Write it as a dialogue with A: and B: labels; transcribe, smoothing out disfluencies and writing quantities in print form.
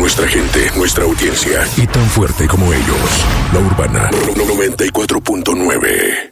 A: nuestra gente, nuestra audiencia. Y tan fuerte como ellos. La Urbana 94.9.